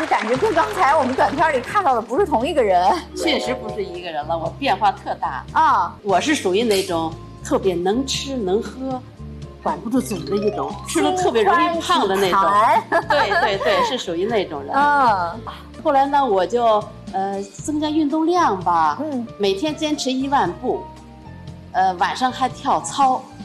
感觉跟刚才我们短片里看到的不是同一个人。 确实不是一个人了，我变化特大啊！ 我是属于那种特别能吃能喝，管不住嘴的一种，吃了特别容易胖的那种。对，是属于那种人。后来呢，我就增加运动量吧，每天坚持1万步，晚上还跳操。